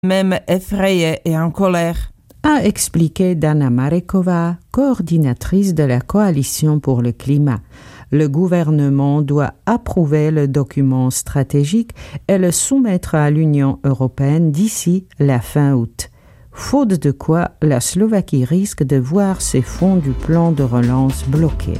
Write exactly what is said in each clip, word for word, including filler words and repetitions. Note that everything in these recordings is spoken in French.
même effrayée et en colère. A expliqué Dana Marekova, coordinatrice de la Coalition pour le climat. Le gouvernement doit approuver le document stratégique et le soumettre à l'Union européenne d'ici la fin août. Faute de quoi, la Slovaquie risque de voir ses fonds du plan de relance bloqués.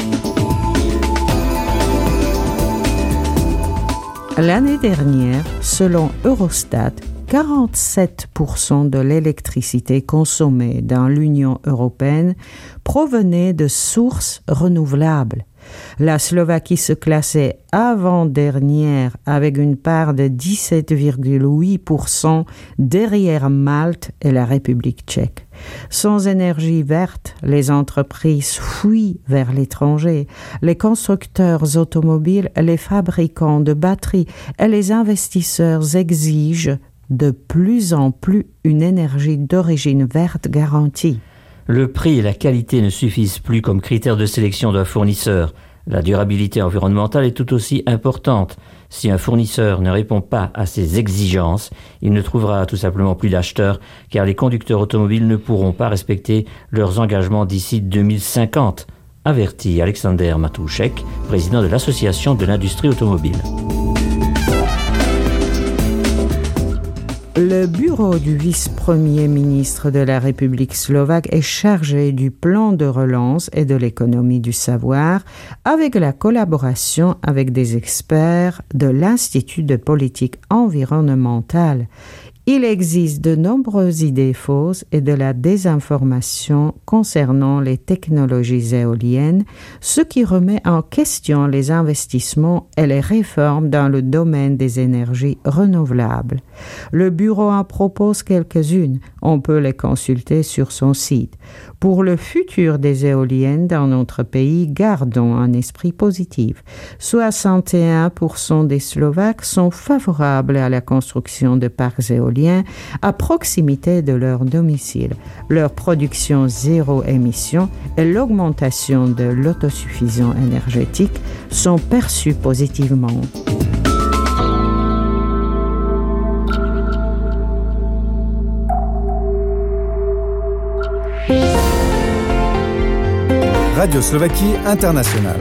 L'année dernière, selon Eurostat, quarante-sept pour cent de l'électricité consommée dans l'Union européenne provenait de sources renouvelables. La Slovaquie se classait avant-dernière avec une part de dix-sept virgule huit pour cent derrière Malte et la République tchèque. Sans énergie verte, les entreprises fuient vers l'étranger. Les constructeurs automobiles, les fabricants de batteries et les investisseurs exigent de plus en plus une énergie d'origine verte garantie. Le prix et la qualité ne suffisent plus comme critères de sélection d'un fournisseur. La durabilité environnementale est tout aussi importante. Si un fournisseur ne répond pas à ces exigences, il ne trouvera tout simplement plus d'acheteurs, car les conducteurs automobiles ne pourront pas respecter leurs engagements d'ici deux mille cinquante, avertit Alexander Matoušek, président de l'Association de l'industrie automobile. Le bureau du vice-premier ministre de la République slovaque est chargé du plan de relance et de l'économie du savoir avec la collaboration avec des experts de l'Institut de politique environnementale. Il existe de nombreuses idées fausses et de la désinformation concernant les technologies éoliennes, ce qui remet en question les investissements et les réformes dans le domaine des énergies renouvelables. Le bureau en propose quelques-unes. On peut les consulter sur son site. Pour le futur des éoliennes dans notre pays, gardons un esprit positif. soixante et un pour cent des Slovaques sont favorables à la construction de parcs éoliens à proximité de leur domicile. Leur production zéro émission et l'augmentation de l'autosuffisance énergétique sont perçues positivement. Radio Slovaquie Internationale.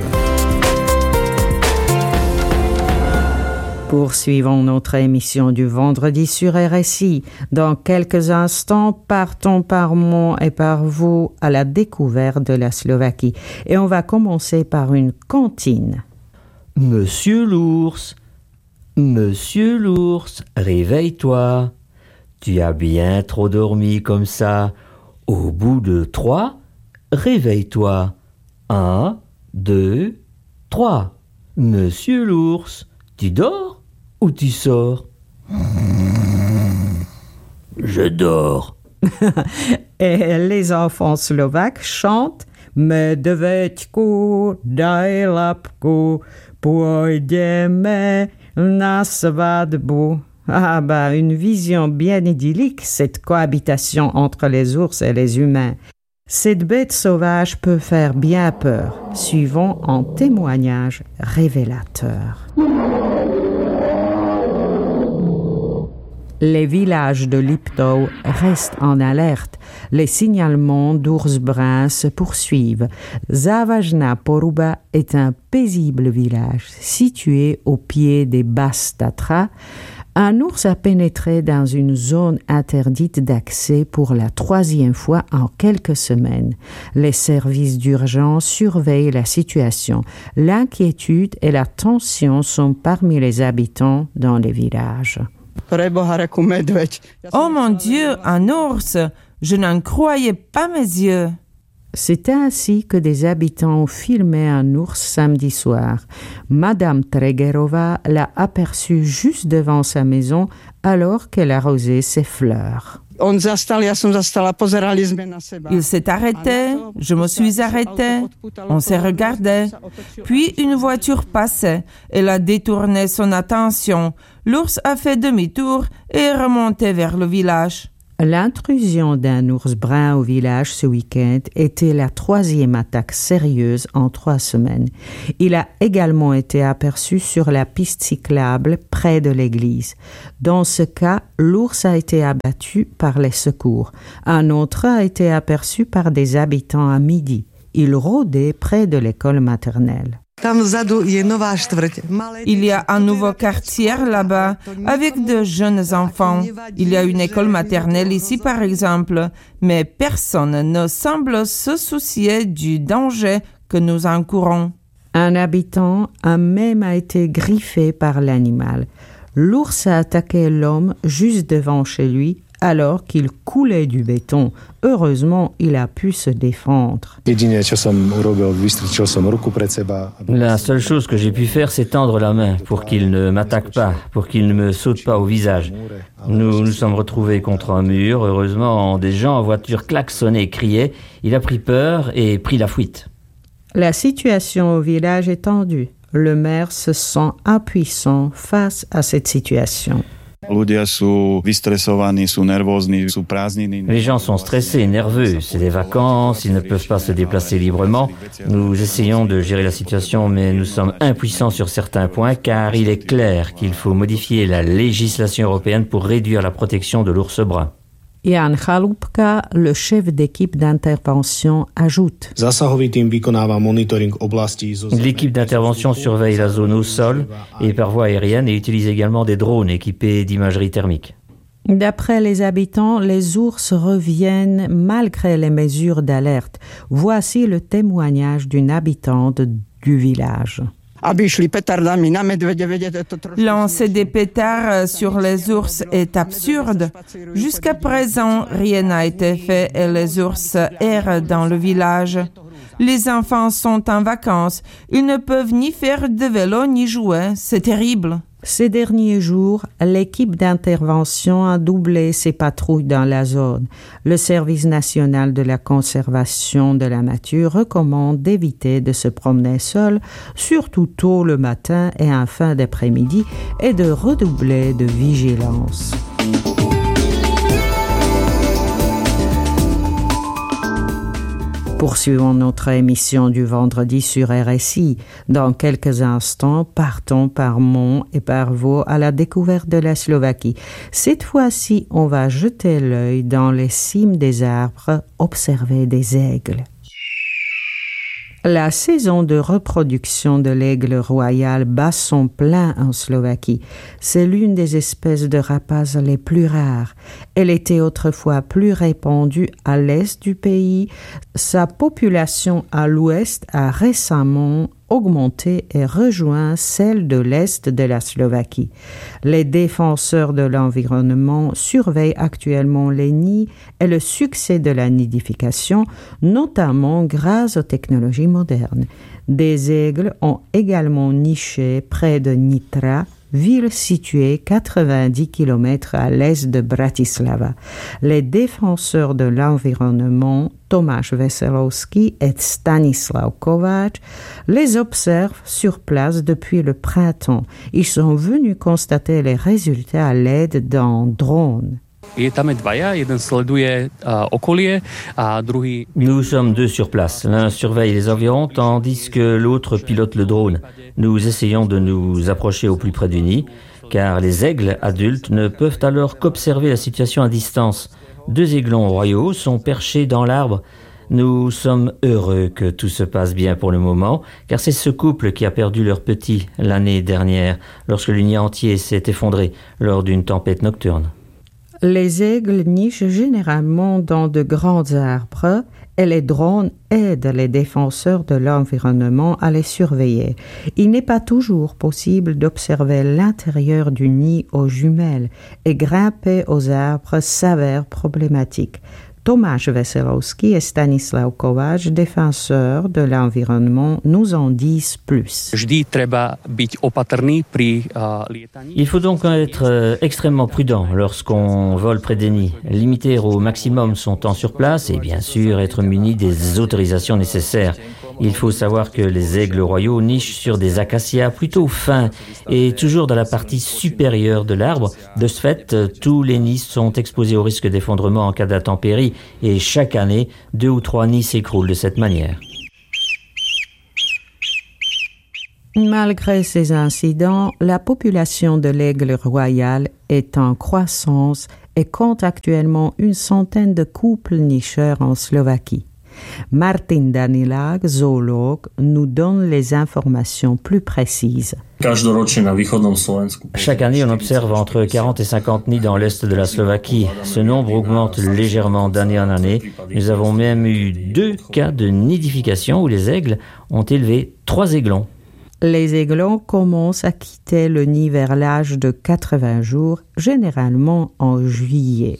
Poursuivons notre émission du vendredi sur R S I. Dans quelques instants, partons par moi et par vous à la découverte de la Slovaquie. Et on va commencer par une cantine. Monsieur l'ours, Monsieur l'ours, réveille-toi. Tu as bien trop dormi comme ça. Au bout de trois, réveille-toi. Un, deux, trois. Monsieur l'ours, tu dors ou tu sors? Je dors. Et les enfants slovaques chantent Medveďku, daj lapku, pôjdeme na svadbu. Ah bah, une vision bien idyllique, cette cohabitation entre les ours et les humains. Cette bête sauvage peut faire bien peur, suivant un témoignage révélateur. Les villages de Liptov restent en alerte. Les signalements d'ours bruns se poursuivent. Závažná Poruba est un paisible village situé au pied des Basses Tatras. Un ours a pénétré dans une zone interdite d'accès pour la troisième fois en quelques semaines. Les services d'urgence surveillent la situation. L'inquiétude et la tension sont parmi les habitants dans les villages. Oh mon Dieu, un ours! Je n'en croyais pas mes yeux. C'est ainsi que des habitants ont filmé un ours samedi soir. Madame Tregerova l'a aperçu juste devant sa maison alors qu'elle arrosait ses fleurs. Il s'est arrêté, je me suis arrêtée, on s'est regardé. Puis une voiture passait, elle a détourné son attention. L'ours a fait demi-tour et est remonté vers le village. L'intrusion d'un ours brun au village ce week-end était la troisième attaque sérieuse en trois semaines. Il a également été aperçu sur la piste cyclable près de l'église. Dans ce cas, l'ours a été abattu par les secours. Un autre a été aperçu par des habitants à midi. Il rôdait près de l'école maternelle. Il y a un nouveau quartier là-bas avec de jeunes enfants. Il y a une école maternelle ici par exemple, mais personne ne semble se soucier du danger que nous encourons. Un habitant a même été griffé par l'animal. L'ours a attaqué l'homme juste devant chez lui alors qu'il coulait du béton. Heureusement, il a pu se défendre. La seule chose que j'ai pu faire, c'est tendre la main pour qu'il ne m'attaque pas, pour qu'il ne me saute pas au visage. Nous nous sommes retrouvés contre un mur. Heureusement, des gens en voiture klaxonnaient et criaient. Il a pris peur et pris la fuite. La situation au village est tendue. Le maire se sent impuissant face à cette situation. Les gens sont stressés, nerveux. C'est des vacances, ils ne peuvent pas se déplacer librement. Nous essayons de gérer la situation, mais nous sommes impuissants sur certains points, car il est clair qu'il faut modifier la législation européenne pour réduire la protection de l'ours brun. Jan Chalupka, le chef d'équipe d'intervention, ajoute. L'équipe d'intervention surveille la zone au sol et par voie aérienne et utilise également des drones équipés d'imagerie thermique. D'après les habitants, les ours reviennent malgré les mesures d'alerte. Voici le témoignage d'une habitante du village. Lancer des pétards sur les ours est absurde. Jusqu'à présent, rien n'a été fait et les ours errent dans le village. Les enfants sont en vacances. Ils ne peuvent ni faire de vélo ni jouer. C'est terrible. Ces derniers jours, l'équipe d'intervention a doublé ses patrouilles dans la zone. Le Service national de la conservation de la nature recommande d'éviter de se promener seul, surtout tôt le matin et en fin d'après-midi, et de redoubler de vigilance. Poursuivons notre émission du vendredi sur R S I. Dans quelques instants, partons par Mont et par Vaud à la découverte de la Slovaquie. Cette fois-ci, on va jeter l'œil dans les cimes des arbres, observer des aigles. La saison de reproduction de l'aigle royal bat son plein en Slovaquie. C'est l'une des espèces de rapaces les plus rares. Elle était autrefois plus répandue à l'est du pays. Sa population à l'ouest a récemment augmenté et rejoint celle de l'est de la Slovaquie. Les défenseurs de l'environnement surveillent actuellement les nids et le succès de la nidification, notamment grâce aux technologies modernes. Des aigles ont également niché près de Nitra, ville située quatre-vingt-dix kilomètres à l'est de Bratislava. Les défenseurs de l'environnement, Tomáš Veselovský et Stanislav Kováč, les observent sur place depuis le printemps. Ils sont venus constater les résultats à l'aide d'un drone. Nous sommes deux sur place. L'un surveille les environs tandis que l'autre pilote le drone. Nous essayons de nous approcher au plus près du nid, car les aigles adultes ne peuvent alors qu'observer la situation à distance. Deux aiglons royaux sont perchés dans l'arbre. Nous sommes heureux que tout se passe bien pour le moment, car c'est ce couple qui a perdu leur petit l'année dernière, lorsque le nid entier s'est effondré lors d'une tempête nocturne. Les aigles nichent généralement dans de grands arbres et les drones aident les défenseurs de l'environnement à les surveiller. Il n'est pas toujours possible d'observer l'intérieur du nid aux jumelles et grimper aux arbres s'avère problématique. Tomáš Veselovský et Stanislav Kováč, défenseurs de l'environnement, nous en disent plus. Il faut donc être extrêmement prudent lorsqu'on vole près des nids, limiter au maximum son temps sur place et bien sûr être muni des autorisations nécessaires. Il faut savoir que les aigles royaux nichent sur des acacias plutôt fins et toujours dans la partie supérieure de l'arbre. De ce fait, tous les nids sont exposés au risque d'effondrement en cas d'intempéries et chaque année, deux ou trois nids s'écroulent de cette manière. Malgré ces incidents, la population de l'aigle royal est en croissance et compte actuellement une centaine de couples nicheurs en Slovaquie. Martin Danilák, zoologue, nous donne les informations plus précises. Chaque année, on observe entre quarante et cinquante nids dans l'est de la Slovaquie. Ce nombre augmente légèrement d'année en année. Nous avons même eu deux cas de nidification où les aigles ont élevé trois aiglons. Les aiglons commencent à quitter le nid vers l'âge de quatre-vingts jours, généralement en juillet.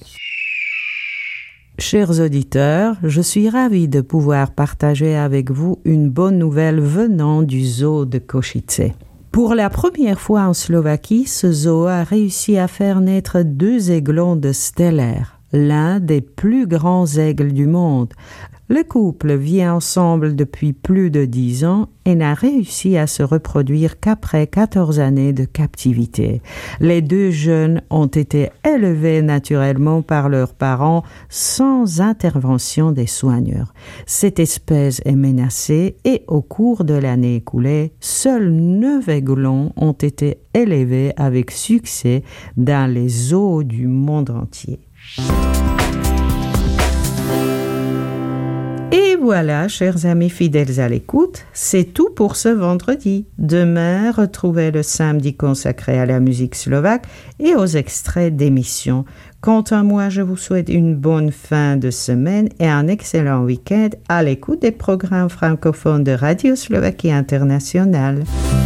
Chers auditeurs, je suis ravie de pouvoir partager avec vous une bonne nouvelle venant du zoo de Košice. Pour la première fois en Slovaquie, ce zoo a réussi à faire naître deux aiglons de Stellaire, l'un des plus grands aigles du monde. Le couple vit ensemble depuis plus de dix ans et n'a réussi à se reproduire qu'après quatorze années de captivité. Les deux jeunes ont été élevés naturellement par leurs parents sans intervention des soigneurs. Cette espèce est menacée et au cours de l'année écoulée, seuls neuf aiglons ont été élevés avec succès dans les zoos du monde entier. Et voilà, chers amis fidèles à l'écoute, c'est tout pour ce vendredi. Demain, retrouvez le samedi consacré à la musique slovaque et aux extraits d'émissions. Quant à moi, je vous souhaite une bonne fin de semaine et un excellent week-end à l'écoute des programmes francophones de Radio Slovaquie Internationale.